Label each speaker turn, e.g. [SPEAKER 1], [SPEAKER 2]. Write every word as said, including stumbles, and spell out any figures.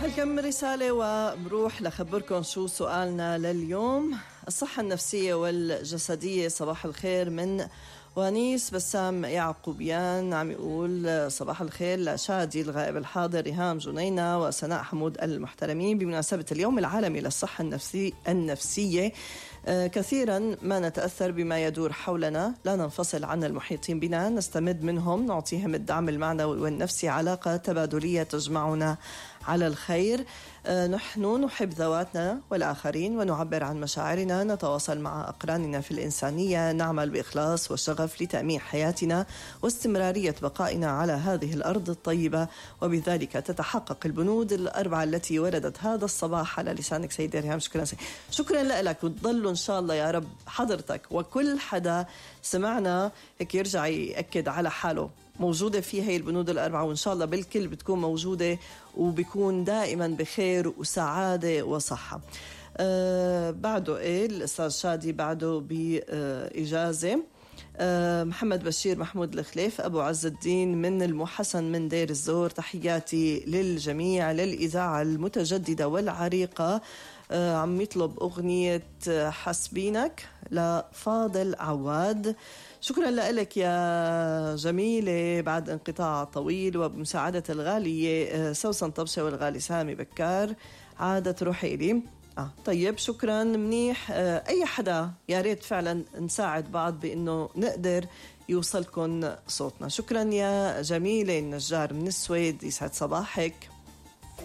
[SPEAKER 1] هالكم رسالة وبروح لخبركن شو سؤالنا لليوم. الصحة النفسية والجسدية. صباح الخير من ونيس بسام يعقوبيان، عم يقول صباح الخير لشادي الغائب الحاضر، ريهام جنينة وسناء حمود المحترمين، بمناسبة اليوم العالمي للصحة النفسي النفسية. آه كثيرا ما نتأثر بما يدور حولنا، لا ننفصل عن المحيطين بنا، نستمد منهم، نعطيهم الدعم المعنوي والنفسي، علاقة تبادلية تجمعنا على الخير. آه نحن نحب ذواتنا والآخرين ونعبر عن مشاعرنا، نتواصل مع أقراننا في الإنسانية، نعمل بإخلاص وشغف لتأمين حياتنا واستمرارية بقائنا على هذه الأرض الطيبة، وبذلك تتحقق البنود الأربعة التي وردت هذا الصباح على لسانك سيدة ريهام. شكرا سيدة. شكرا لك، وتضلوا إن شاء الله يا رب حضرتك وكل حدا سمعنا هيك يرجع يأكد على حاله موجودة في هاي البنود الأربعة، وإن شاء الله بالكل بتكون موجودة وبيكون دائما بخير وسعادة وصحة. أه بعده إيه الأستاذ شادي بعده بإجازة. أه محمد بشير محمود الخليف أبو عز الدين من المحسن من دير الزور، تحياتي للجميع للإذاعة المتجددة والعريقة. أه عم يطلب أغنية حسبينك لفاضل عواد. شكرا لك يا جميلة بعد انقطاع طويل، وبمساعدة الغالية سوسن طبشة والغالي سامي بكار. عادت روحي إلي. آه طيب شكرا منيح. آه أي حدا يا ريت فعلا نساعد بعض بأنه نقدر يوصلكن صوتنا. شكرا يا جميلة النجار من السويد، يسعد صباحك.